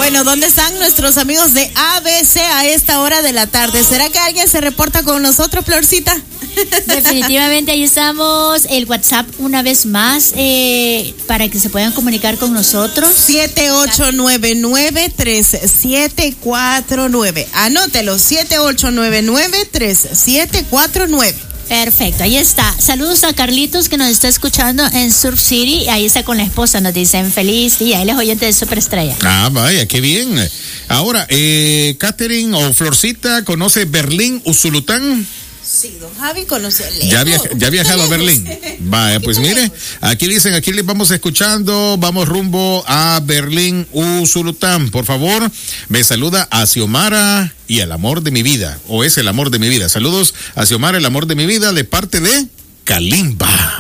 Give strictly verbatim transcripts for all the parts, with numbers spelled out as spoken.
Bueno, ¿dónde están nuestros amigos de A B C a esta hora de la tarde? ¿Será que alguien se reporta con nosotros, Florcita? Definitivamente ahí estamos. El WhatsApp una vez más eh, para que se puedan comunicar con nosotros. siete ocho nueve nueve, tres siete cuatro nueve. Anótelo, siete ocho nueve nueve, tres siete cuatro nueve. Perfecto, ahí está. Saludos a Carlitos que nos está escuchando en Surf City. Ahí está con la esposa, nos dicen feliz día. Él es oyente de Superestrella. Ah, vaya, qué bien. Ahora, eh, Catherine o Florcita, ¿conoce Berlín, Usulután? Sí, don Javi conoce el ¿Ya, viaja, ¿Ya ha viajado a Berlín? Vaya, pues mire, aquí dicen, aquí les vamos escuchando, vamos rumbo a Berlín, Usulután. Por favor, me saluda a Xiomara y el amor de mi vida, o es el amor de mi vida. Saludos a Xiomara, el amor de mi vida, de parte de Kalimba.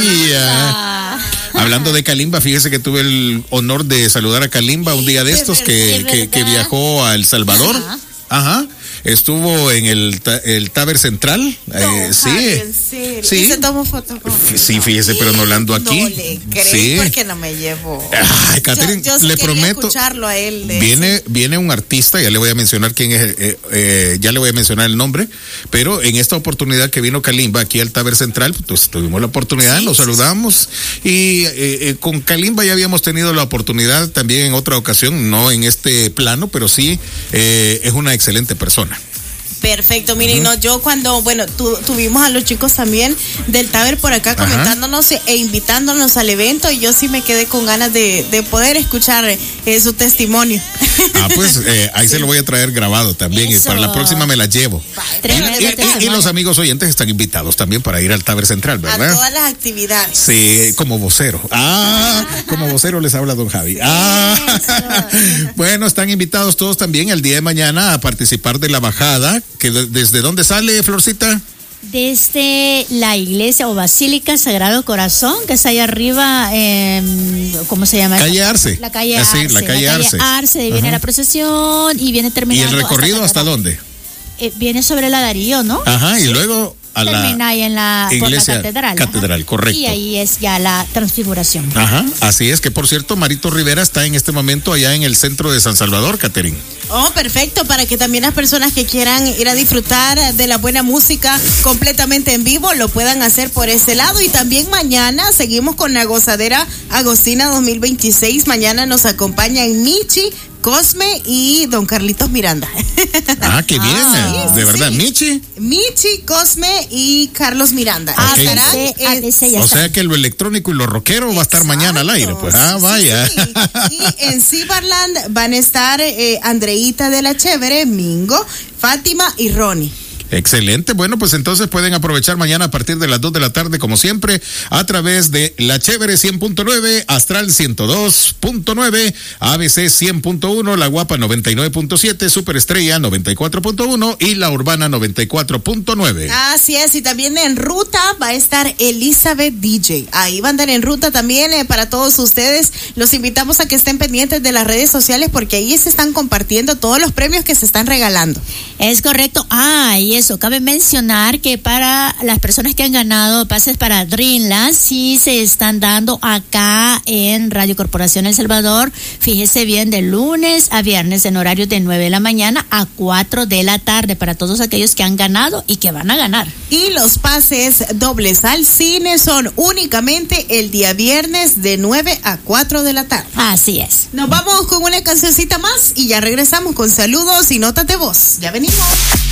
Vaya. Hablando de Kalimba, fíjese que tuve el honor de saludar a Kalimba un día de estos que, que, que viajó a El Salvador. Ajá. Ajá. Estuvo en el, el Taber Central. No, eh, sí. ¿En serio? Sí. ¿Se tomó foto con Sí, fíjese, pero no hablando aquí. No le creo, sí. Porque no me llevo. Ay, Catherine, yo, yo sí le prometo. escucharlo a él. Viene, viene un artista, ya le voy a mencionar quién es, eh, eh, ya le voy a mencionar el nombre, pero en esta oportunidad que vino Kalimba aquí al Taber Central, pues tuvimos la oportunidad, sí, nos sí, saludamos sí. y eh, eh, con Kalimba ya habíamos tenido la oportunidad también en otra ocasión, no en este plano, pero sí eh, es una excelente persona. Perfecto, miren, uh-huh. no, yo cuando, bueno, tu, tuvimos a los chicos también del Taber por acá comentándonos uh-huh. e invitándonos al evento y yo sí me quedé con ganas de, de poder escuchar eh, su testimonio. Ah, pues eh, ahí sí. se lo voy a traer grabado también. Eso. Y para la próxima me la llevo. Y, y, y, y los amigos oyentes están invitados también para ir al Taber Central, ¿verdad? A todas las actividades. Sí, como vocero. Ah, como vocero les habla don Javi. Ah, bueno, están invitados todos también el día de mañana a participar de la bajada. Que ¿Desde dónde sale, Florcita? Desde la iglesia o Basílica Sagrado Corazón, que está allá arriba, eh, ¿cómo se llama? Calle Arce. La calle ah, Arce. Sí, la calle la Arce. Calle Arce, de ahí viene la procesión y viene terminando. ¿Y el recorrido hasta, hasta dónde? Eh, viene sobre la Darío, ¿no? Ajá, y luego a la termina ahí en la, iglesia, por la catedral. Catedral, correcto. Y ahí es ya la transfiguración. Ajá, así es, que por cierto, Marito Rivera está en este momento allá en el centro de San Salvador, Catherine. Oh, perfecto, para que también las personas que quieran ir a disfrutar de la buena música completamente en vivo lo puedan hacer por ese lado. Y también mañana seguimos con la gozadera Agostina dos mil veintiséis. Mañana nos acompañan Michi, Cosme y don Carlitos Miranda. Ah, qué bien, ah, sí, de sí, verdad, sí. Michi. Michi, Cosme y Carlos Miranda. Okay. Estarán, A B C, eh, o sea que lo electrónico y lo rockero va a estar Exacto. mañana al aire, pues. Ah, sí, vaya. Sí, sí. Y en Cibarland van a estar eh, Andreita de la Chévere, Mingo, Fátima y Ronnie. Excelente, bueno, pues entonces pueden aprovechar mañana a partir de las dos de la tarde, como siempre, a través de La Chévere cien punto nueve, Astral ciento dos punto nueve, A B C cien punto uno, La Guapa noventa y nueve punto siete, Superestrella noventa y cuatro punto uno y La Urbana noventa y cuatro punto nueve. Así es, y también en ruta va a estar Elizabeth D J. Ahí va a andar en ruta también eh, para todos ustedes. Los invitamos a que estén pendientes de las redes sociales porque ahí se están compartiendo todos los premios que se están regalando. Es correcto. Ah, y eso, cabe mencionar que para las personas que han ganado pases para Dreamland, sí se están dando acá en Radio Corporación El Salvador, fíjese bien, de lunes a viernes en horario de nueve de la mañana a cuatro de la tarde, para todos aquellos que han ganado y que van a ganar. Y los pases dobles al cine son únicamente el día viernes de nueve a cuatro de la tarde. Así es. Nos vamos con una cancioncita más y ya regresamos con saludos y notas de voz. Ya venimos.